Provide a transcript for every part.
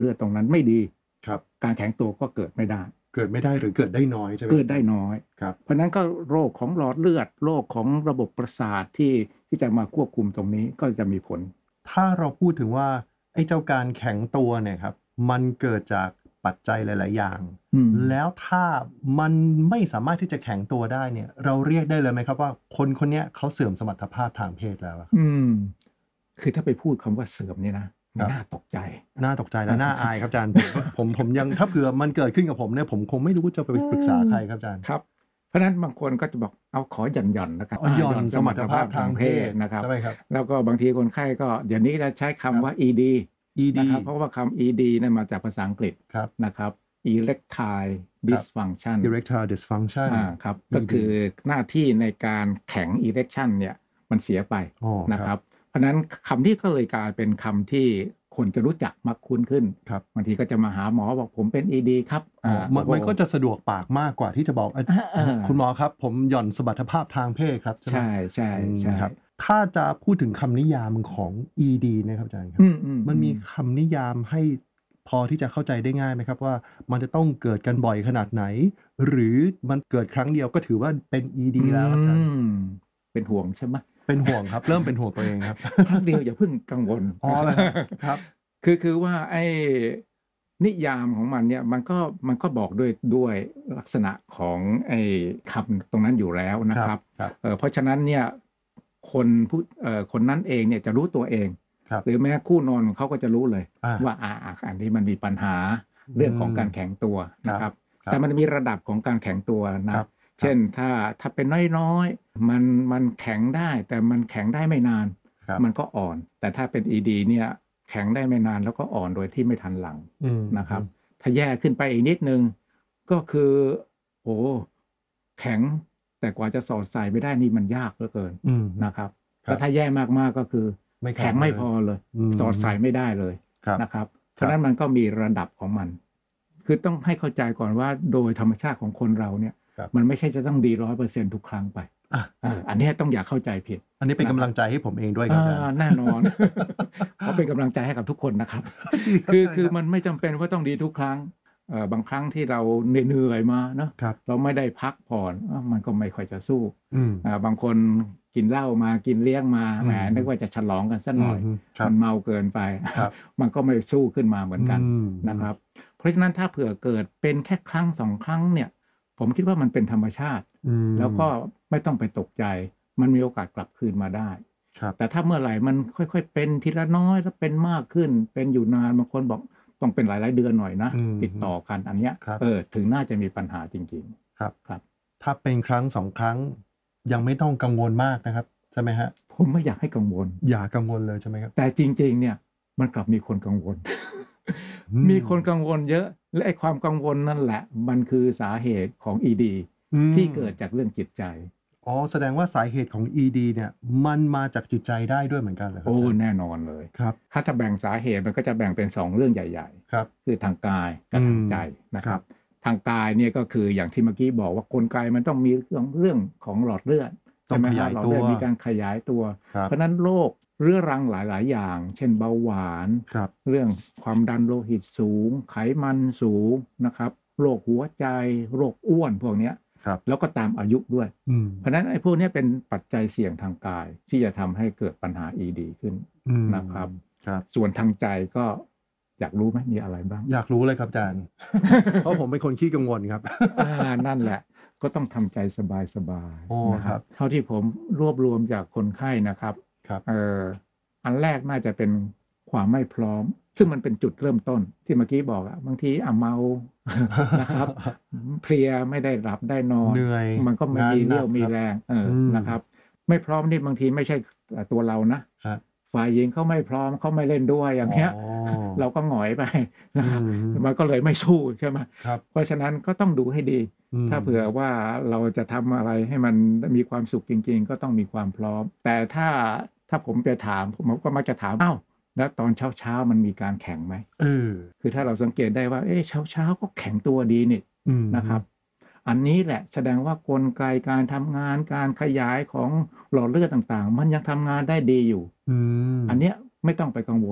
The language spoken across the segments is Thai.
เลือดตรงนั้นไม่ดีครับการแข็งตัวก็เกิดไม่ได้เกิดไม่ได้หรือเกิดได้น้อยใช่ไหมเกิดได้น้อยครับเพราะนั้นก็โรคของหลอดเลือดโรคของระบบประสาทที่จะมาควบคุมตรงนี้ก็จะมีผลถ้าเราพูดถึงว่าไอ้เจ้าการแข็งตัวเนี่ยครับมันเกิดจากปัจจัยหลาย ๆ อย่าง แล้วถ้ามันไม่สามารถที่จะแข็งตัวได้เนี่ยเราเรียกได้เลยไหมครับว่าคนคนนี้เขาเสื่อมสมรรถภาพทางเพศแล้วคือถ้าไปพูดคำว่าเสื่อมนี่นะน่าตกใจน่าตกใจและน่าอายครับอาจารย์ผมยังถ้าเผื่อมันเกิดขึ้นกับผมเนี่ยผมคงไม่รู้จะไปปรึกษาใครครับอาจารย์ครับเพราะฉะนั้นบางคนก็จะบอกเอาขอหย่อนๆนะครับหย่อนสมรรถภาพทางเพศนะครับใช่ไหมครับแล้วก็บางทีคนไข้ก็เดี๋ยวนี้จะใช้คำว่า ED นะครับเพราะว่าคำ ED นั้นมาจากภาษาอังกฤษนะครับ erectile dysfunction erectile dysfunction ครับก็คือหน้าที่ในการแข็ง erection เนี่ยมันเสียไปนะครับเพราะฉะนั้นคำนี้ก็เลยกลายเป็นคำที่คนจะรู้จักมักคุ้นขึ้นบางทีก็จะมาหาหมอบอกผมเป็น ED ครับมันก็จะสะดวกปากมากกว่าที่จะบอกคุณหมอครับผมหย่อนสมรรถภาพทางเพศครับใช่ใช่ใช่ครับถ้าจะพูดถึงคำนิยามของ ED นะครับอาจารย์ครับมันมีคำนิยามให้พอที่จะเข้าใจได้ง่ายไหมครับว่ามันจะต้องเกิดกันบ่อยขนาดไหนหรือมันเกิดครั้งเดียวก็ถือว่าเป็น ED แล้วอาจารย์เป็นห่วงใช่ไหมเป็นห่วงครับเริ่มเป็นห่วงตัวเองครับครั้งเดียวอย่าเพิ่งกังวลครับคือว่าไอ้นิยามของมันเนี่ยมันก็บอกด้วยลักษณะของไอ้คำตรงนั้นอยู่แล้วนะครับเพราะฉะนั้นเนี่ยคนนั้นเองเนี่ยจะรู้ตัวเองหรือแม้คู่นอนของเขาก็จะรู้เลยว่าอันนี้มันมีปัญหาเรื่องของการแข็งตัวนะครับแต่มันมีระดับของการแข็งตัวนะเช่นถ้าเป็นน้อยๆมันแข็งได้แต่มันแข็งได้ไม่นานมันก็อ่อนแต่ถ้าเป็น ED เนี่ยแข็งได้ไม่นานแล้วก็อ่อนโดยที่ไม่ทันหลังนะครับถ้าแย่ขึ้นไปอีกนิดนึงก็คือโอ้แข็งแต่กว่าจะสอดใส่ไม่ได้นี่มันยากเหลือเกินนะครับแล้วถ้าแย่มากๆก็คือแข็งไม่พอเลยสอดใส่ไม่ได้เลยนะครับเพราะนั้นมันก็มีระดับของมันคือต้องให้เข้าใจก่อนว่าโดยธรรมชาติของคนเราเนี่ยมันไม่ใช่จะต้องดี 100% ทุกครั้งไปอันนี้ต้องอย่าเข้าใจผิดอันนี้เป็นกำลังใจให้ผมเองด้วยครับแน่นอนเขาเป็นกำลังใจให้กับทุกคนนะครับคือมันไม่จำเป็นว่าต้องดีทุกครั้งบางครั้งที่เราเหนื่อยมาเนาะเราไม่ได้พักผ่อนมันก็ไม่ค่อยจะสู้บางคนกินเหล้ามากินเลี้ยงมาแหมนึกว่าจะฉลองกันสักหน่อยมันเมาเกินไปมันก็ไม่สู้ขึ้นมาเหมือนกันนะครับเพราะฉะนั้นถ้าเผื่อเกิดเป็นแค่ครั้ง2 ครั้งเนี่ยผมคิดว่ามันเป็นธรรมชาติแล้วก็ไม่ต้องไปตกใจมันมีโอกาสกลับคืนมาได้แต่ถ้าเมื่อไหร่มันค่อยๆเป็นทีละน้อยแล้วเป็นมากขึ้นเป็นอยู่นานบางคนบอกต้องเป็นหลายๆเดือนหน่อยนะติดต่อกันอันเนี้ยถึงน่าจะมีปัญหาจริงๆครับถ้าเป็นครั้ง2 ครั้งยังไม่ต้องกังวลมากนะครับใช่ไหมฮะผมไม่อยากให้กังวลอย่ากังวลเลยใช่ไหมครับแต่จริงๆเนี่ยมันกลับมีคนกังวล มีคนกังวลเยอะและไอ้ความกังวลนั่นแหละมันคือสาเหตุของ ED ที่เกิดจากเรื่องจิตใจแสดงว่าสาเหตุของ ED เนี่ยมันมาจากจิตใจได้ด้วยเหมือนกันเหรอครับแน่นอนเลยครับถ้าจะแบ่งสาเหตุมันก็จะแบ่งเป็น2เรื่องใหญ่ๆครับคือทางกายกับทางใจนะครับทางกายเนี่ยก็คืออย่างที่เมื่อกี้บอกว่ากลไกมันต้องมีเรื่องของหลอดเลือดต้องขยายตัวมีการขยายตัวเพราะนั้นโรคเรื้อรังหลายๆอย่างเช่นเบาหวานเรื่องความดันโลหิตสูงไขมันสูงนะครับโรคหัวใจโรคอ้วนพวกนี้แล้วก็ตามอายุด้วยเพราะนั้นไอ้พวกนี้เป็นปัจจัยเสี่ยงทางกายที่จะทำให้เกิดปัญหา ED ขึ้นนะครับส่วนทางใจก็อยากรู้ไหมมีอะไรบ้างอยากรู้เลยครับอาจารย์ เพราะผมเป็นคนขี้กังวลครับนั่นแหละก็ต้องทำใจสบายๆนะครับเท่าที่ผมรวบรวมจากคนไข้นะครับอันแรกน่าจะเป็นความไม่พร้อมซึ่งมันเป็นจุดเริ่มต้นที่เมื่อกี้บอกบางทีเมานะครับเพลียไม่ได้หลับได้นอนเหนื่อยมันก็ไม่มีเรี่ยวมีแรงนะครับไม่พร้อมนี่บางทีไม่ใช่ตัวเรานะฝ่ายหญิงเขาไม่พร้อมเขาไม่เล่นด้วยอย่างเงี้ยเราก็หงอยไปนะครับมันก็เลยไม่สู้ใช่ไหมเพราะฉะนั้นก็ต้องดูให้ดีถ้าเผื่อว่าเราจะทำอะไรให้มันมีความสุขจริงๆก็ต้องมีความพร้อมแต่ถ้าผมไปถามผมก็มักจะถามแล้วตอนเช้ามันมีการแข่งไหมคือถ้าเราสังเกตได้ว่าเช้าก็แข็งตัวดีนี่นะครับอันนี้แหละแสดงว่ากลไกการทำงานการขยายของหลอดเลือดต่างๆมันยังทำงานได้ดีอยู่อันเนี้ยไม่ต้องไปกังวล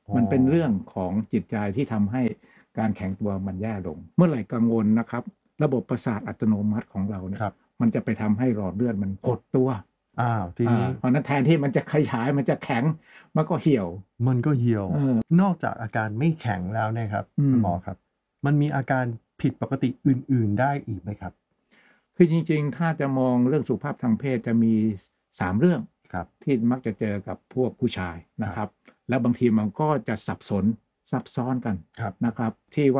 มันเป็นเรื่องของจิตใจที่ทำให้การแข็งตัวมันแย่ลงเมื่อไหร่กังวลนะครับระบบประสาทอัตโนมัติของเราเนี่ยมันจะไปทำให้หลอดเลือดมันหดตัวทีนี้เพราะนั้นแทนที่มันจะขยายมันจะแข็งมันก็เหี่ยวนอกจากอาการไม่แข็งแล้วเนี่ยครับคุณหมอครับมันมีอาการผิดปกติอื่นๆได้อีกไหมครับคือจริงๆถ้าจะมองเรื่องสุขภาพทางเพศจะมี3เรื่องที่มักจะเจอกับพวกผู้ชายนะครับแล้วบางทีมันก็จะซับซ้อนกันนะครับที่